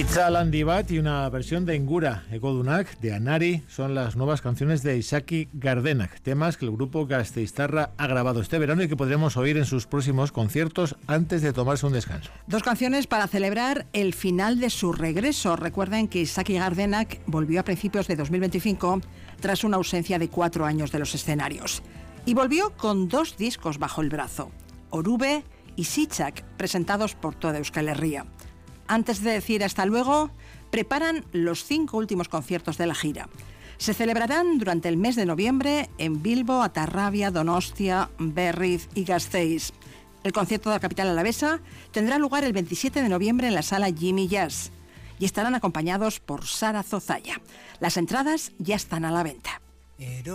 Itzal handi bat y una versión de Engura, Egodunak, de Anari, son las nuevas canciones de Isaki Gardenak, temas que el grupo gasteiztarra ha grabado este verano y que podremos oír en sus próximos conciertos antes de tomarse un descanso. Dos canciones para celebrar el final de su regreso. Recuerden que Isaki Gardenak volvió a principios de 2025 tras una ausencia de 4 años de los escenarios. Y volvió con 2 discos bajo el brazo, Orube y Sichak, presentados por toda Euskal Herria. Antes de decir hasta luego, preparan los 5 últimos conciertos de la gira. Se celebrarán durante el mes de noviembre en Bilbo, Atarrabia, Donostia, Berriz y Gasteiz. El concierto de la capital alavesa tendrá lugar el 27 de noviembre en la sala Jimmy Jazz y estarán acompañados por Sara Zozaya. Las entradas ya están a la venta.